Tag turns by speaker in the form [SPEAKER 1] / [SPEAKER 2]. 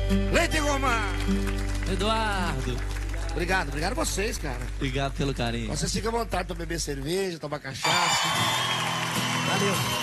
[SPEAKER 1] Leite Gomar.
[SPEAKER 2] Eduardo.
[SPEAKER 1] Obrigado a vocês, cara.
[SPEAKER 2] Obrigado pelo carinho.
[SPEAKER 1] Vocês ficam à vontade pra beber cerveja, tomar cachaça. Valeu.